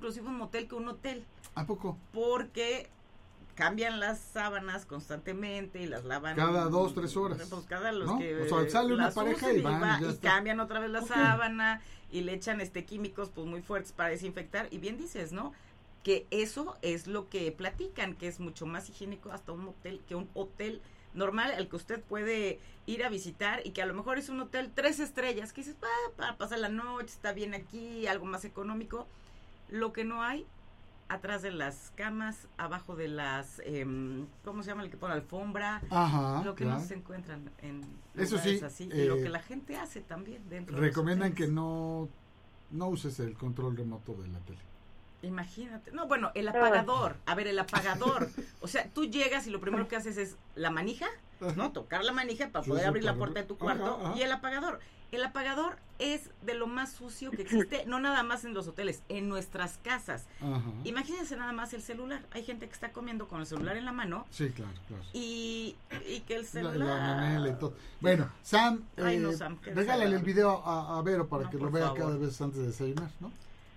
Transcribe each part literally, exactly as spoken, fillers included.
exclusivo un motel que un hotel. ¿A poco? Porque cambian las sábanas constantemente y las lavan cada dos, tres horas. Pues cada los ¿no? que o sea, sale una pareja y van y, va, y, ya y está. cambian otra vez la okay. sábana y le echan este químicos pues muy fuertes para desinfectar. Y bien dices, ¿no? Que eso es lo que platican, que es mucho más higiénico hasta un motel que un hotel normal al que usted puede ir a visitar y que a lo mejor es un hotel tres estrellas, que dices, ah, para pasar la noche, está bien aquí, algo más económico. Lo que no hay atrás de las camas, abajo de las, eh, ¿cómo se llama el que pone alfombra? Ajá, lo que claro. no se encuentran en eso sí, así, eh, y lo que la gente hace también dentro recomiendan de que no, no uses el control remoto de la tele. Imagínate. No, bueno, el apagador. A ver, el apagador. O sea, tú llegas y lo primero que haces es la manija, ¿no? Tocar la manija para poder abrir la puerta de tu cuarto. Ajá, ajá. Y el apagador. El apagador es de lo más sucio que existe, no nada más en los hoteles, en nuestras casas. Ajá. Imagínense nada más el celular. Hay gente que está comiendo con el celular en la mano. Sí, claro, claro. Y, y que el celular... La, la manela y todo. Bueno, Sam, Ay, eh, no, Sam regálale el video a, a Vero para no, que lo vea favor. cada vez antes de desayunar, ¿no?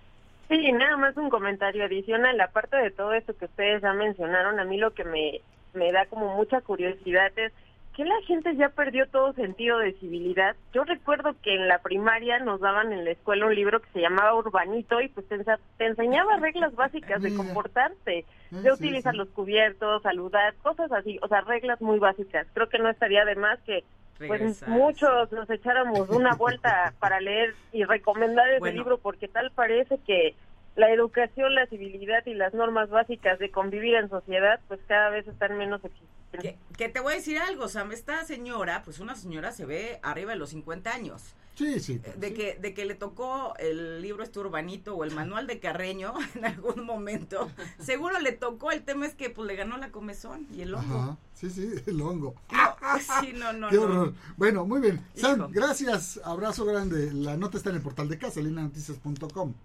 Sí, nada más un comentario adicional. Aparte de todo esto que ustedes ya mencionaron, a mí lo que me, me da como mucha curiosidad es que la gente ya perdió todo sentido de civilidad. Yo recuerdo que en la primaria nos daban en la escuela un libro que se llamaba Urbanito y pues te, te enseñaba reglas básicas de comportarse, de utilizar los cubiertos, saludar, cosas así, o sea, reglas muy básicas. Creo que no estaría de más que pues regresar, muchos nos echáramos una vuelta para leer y recomendar ese bueno. libro, porque tal parece que la educación, la civilidad y las normas básicas de convivir en sociedad pues cada vez están menos existentes. Que, que te voy a decir algo, Sam, esta señora, pues una señora se ve arriba de los cincuenta años. Sí, sí. De sí. que de que le tocó el libro este Urbanito o el manual de Carreño en algún momento. Seguro le tocó, el tema es que pues le ganó la comezón y el hongo. Ajá, sí, sí, el hongo. No, sí, no, no. Qué no. horror. Bueno, muy bien. Sam, Hijo. gracias, abrazo grande. La nota está en el portal de casa, línea noticias punto com.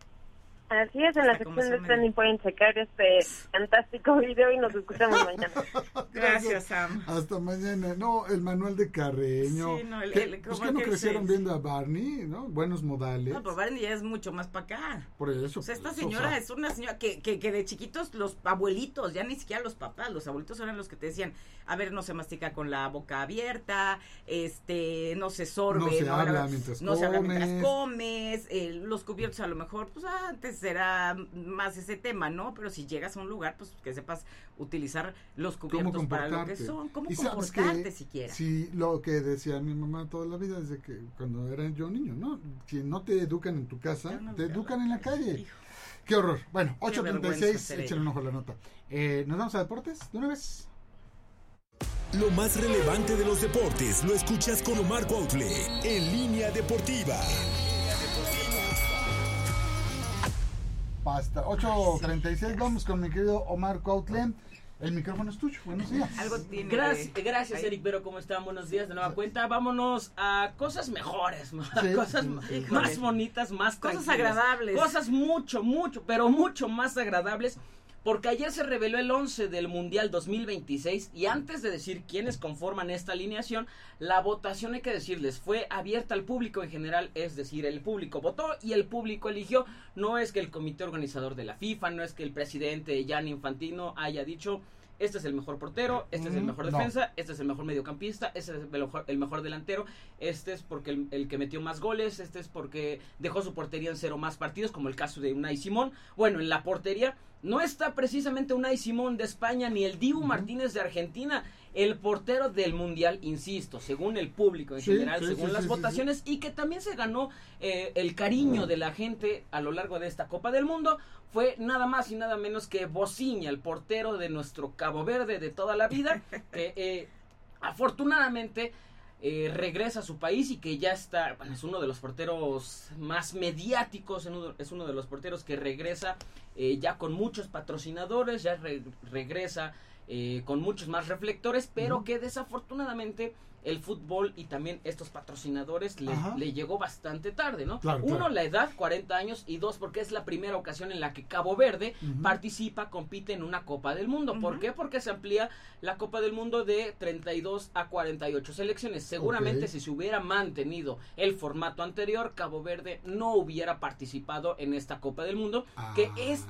Así es, en la sección de trending pueden checar este fantástico video y nos escuchamos mañana. Gracias, Sam. Hasta mañana. No, el manual de Carreño. Sí, no, el, ¿Qué, el, pues que no que crecieron se... viendo a Barney, ¿no? Buenos modales. No, pero Barney ya es mucho más para acá. Por eso. O sea, esta pues, señora o sea, es una señora que, que, que de chiquitos los abuelitos, ya ni siquiera los papás, los abuelitos eran los que te decían, a ver, no se mastica con la boca abierta, este, no se sorbe, no se no, habla no, mientras no comes. se habla mientras comes, eh, los cubiertos a lo mejor, pues antes era más ese tema, ¿no? Pero si llegas a un lugar, pues que sepas utilizar los cubiertos para lo que son, cómo comportarte siquiera. Sí, lo que decía mi mamá toda la vida desde que cuando era yo niño, ¿no? Si no te educan en tu casa, no te educan en la calle. Hijo. Qué horror. Bueno, ocho treinta y seis, échale un ojo a la nota. Eh, ¿Nos vamos a deportes de una vez? Lo más relevante de los deportes lo escuchas con Omar Cuautle en Línea Deportiva. Basta. ocho treinta y seis, vamos con mi querido Omar Cuautle. El micrófono es tuyo. Buenos días. Algo tiene gracias, gracias Eric, pero ¿cómo están? Buenos días de nueva cuenta. Vámonos a cosas mejores, sí, cosas sí, más sí. bonitas, más cosas agradables. Cosas mucho, mucho, pero mucho más agradables. Porque ayer se reveló el once del Mundial dos mil veintiséis y antes de decir quiénes conforman esta alineación, la votación, hay que decirles, fue abierta al público en general, es decir, el público votó y el público eligió. No es que el comité organizador de la FIFA, no es que el presidente Gianni Infantino haya dicho, este es el mejor portero, este mm, es el mejor defensa, no. este es el mejor mediocampista, este es el mejor, el mejor delantero, este es porque el, el que metió más goles, este es porque dejó su portería en cero más partidos, como el caso de Unai Simón. Bueno, en la portería no está precisamente Unai Simón de España ni el Dibu uh-huh. Martínez de Argentina, el portero del Mundial, insisto, según el público en sí, general, sí, según sí, las sí, votaciones, sí, sí. y que también se ganó eh, el cariño uh-huh. de la gente a lo largo de esta Copa del Mundo, fue nada más y nada menos que Bociña, el portero de nuestro Cabo Verde de toda la vida, que eh, afortunadamente eh, regresa a su país y que ya está, bueno, es uno de los porteros más mediáticos, es uno de los porteros que regresa eh, ya con muchos patrocinadores, ya re, regresa eh, con muchos más reflectores, pero uh-huh. que desafortunadamente el fútbol y también estos patrocinadores le, le llegó bastante tarde, ¿no? Claro, Uno, claro. la edad, cuarenta años, y dos, porque es la primera ocasión en la que Cabo Verde uh-huh. participa, compite en una Copa del Mundo. Uh-huh. ¿Por qué? Porque se amplía la Copa del Mundo de treinta y dos a cuarenta y ocho selecciones. Seguramente okay. si se hubiera mantenido el formato anterior, Cabo Verde no hubiera participado en esta Copa del Mundo, ah. que es